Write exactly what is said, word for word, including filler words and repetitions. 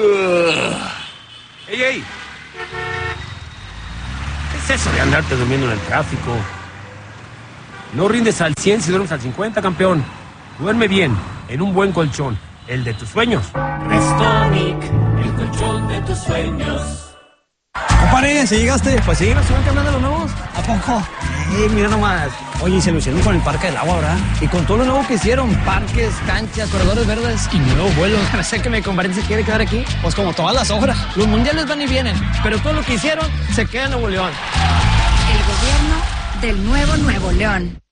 ¡Ey, ey! ¿Qué es eso de andarte durmiendo en el tráfico? No rindes al cien si duermes al cincuenta, campeón. Duerme bien, en un buen colchón, el de tus sueños. Restonic, el colchón de tus sueños. Compadre, ¿sí llegaste? Pues sí, ¿nos iban cambiando los nuevos? ¿A poco? Eh, mira nomás. Oye, y se lo hicieron con el Parque del Agua, ¿verdad? Y con todo lo nuevo que hicieron, parques, canchas, corredores verdes y nuevo vuelo. No sé que mi compadre se quiere quedar aquí. Pues como todas las obras. Los mundiales van y vienen, pero todo lo que hicieron se queda en Nuevo León. El gobierno del nuevo Nuevo León.